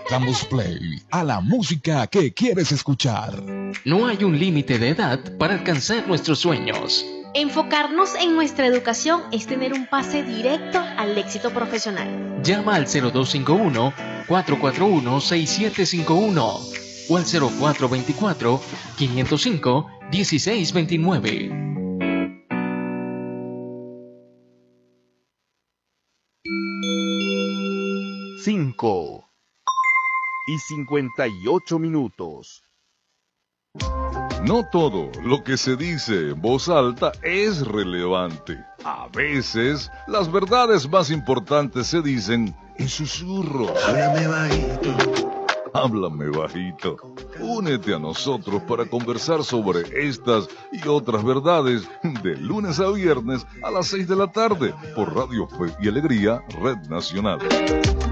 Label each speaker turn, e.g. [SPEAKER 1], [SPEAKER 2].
[SPEAKER 1] Damos play a la música que quieres escuchar.
[SPEAKER 2] No hay un límite de edad para alcanzar nuestros sueños.
[SPEAKER 3] Enfocarnos en nuestra educación es tener un pase directo al éxito profesional.
[SPEAKER 2] Llama al 0251-441-6751 o al 0424-505-1629.
[SPEAKER 4] Cinco y 58 minutos.
[SPEAKER 5] No todo lo que se dice en voz alta es relevante. A veces, las verdades más importantes se dicen en susurros.
[SPEAKER 6] Háblame bajito.
[SPEAKER 5] Háblame bajito. Únete a nosotros para conversar sobre estas y otras verdades de lunes a viernes a las 6 de la tarde por Radio Fe y Alegría, Red Nacional.